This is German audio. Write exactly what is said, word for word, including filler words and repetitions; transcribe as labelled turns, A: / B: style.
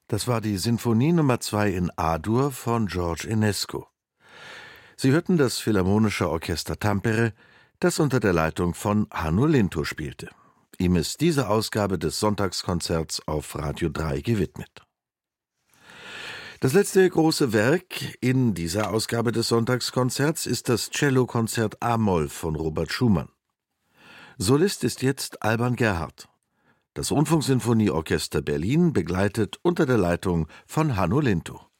A: Das war die Sinfonie Nummer zwei in A-Dur von George Enescu. Sie hörten das Philharmonische Orchester Tampere, das unter der Leitung von Hannu Lintu spielte. Ihm ist diese Ausgabe des Sonntagskonzerts auf Radio drei gewidmet. Das letzte große Werk in dieser Ausgabe des Sonntagskonzerts ist das Cellokonzert A-Moll von Robert Schumann. Solist ist jetzt Alban Gerhardt. Das Rundfunksinfonieorchester Berlin begleitet unter der Leitung von Hannu Lintu.